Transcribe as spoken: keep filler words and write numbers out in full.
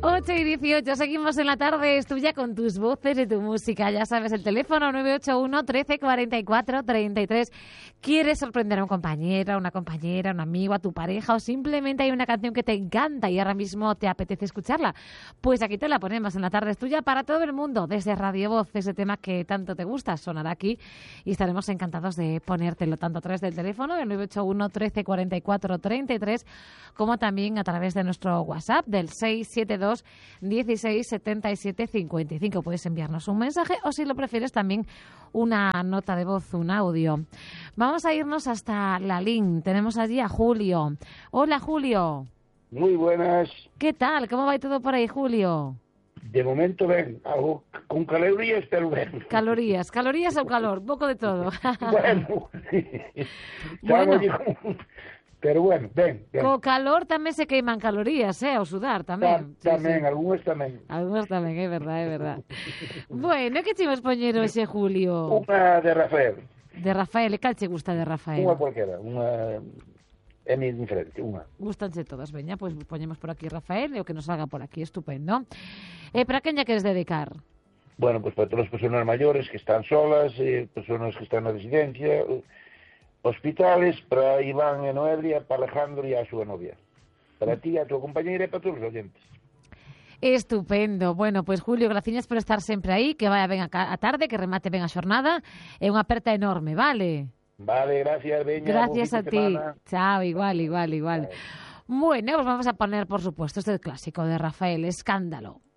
ocho y dieciocho, seguimos en la tarde, es tuya con tus voces y tu música. Ya sabes, el teléfono nueve ocho uno, trece, cuarenta y cuatro, treinta y tres. ¿Quieres sorprender a un compañero, a una compañera, a un amigo, a tu pareja o simplemente hay una canción que te encanta y ahora mismo te apetece escucharla? Pues aquí te la ponemos en la tarde, es tuya para todo el mundo, desde Radio Voz, ese tema que tanto te gusta, sonará aquí y estaremos encantados de ponértelo tanto a través del teléfono, el nueve ocho uno, trece, cuarenta y cuatro, treinta y tres, como también a través de nuestro WhatsApp del seis siete dos, dieciséis, setenta y siete, cincuenta y cinco. Puedes enviarnos un mensaje o, si lo prefieres, también una nota de voz, un audio. Vamos a irnos hasta Lalín. Tenemos allí a Julio. Hola, Julio. Muy buenas. ¿Qué tal? ¿Cómo va todo por ahí, Julio? De momento, ben, algo con calorías, pero ben. Calorías, calorías o calor, un pouco de todo. Bueno, bueno. Pero bueno, ben, ben. Co calor tamén se queiman calorías, eh, ao sudar tamén. Ta, tamén, sí, sí. algúns tamén. Algúns tamén, é verdad, é verdad. Bueno, que chimos poñer hoxe, Julio? Unha de Rafael. De Rafael, e cal che gusta de Rafael? Unha cualquera, unha é mi diferente, unha. Gustanche todas, veña, pois pues poñemos por aquí Rafael e o que nos salga por aquí, estupendo. E para quen lle queres dedicar? Bueno, pois pues para todas as persoas maiores que están solas, eh, persoas que están na residencia, hospitales, para Iván e Noelia, para Alejandro e a súa novia. Para ti, a tua compañeira e para todos os oyentes. Estupendo. Bueno, pois pues, Julio, graciñas por estar sempre aí, que vaya ben a, a tarde, que remate ben a xornada, e unha aperta enorme, vale? Vale, gracias, veña. Gracias a ti. Semana. Chao, igual, igual, igual. Vale. Bueno, pues vamos a poner, por supuesto, este clásico de Rafael, Escándalo.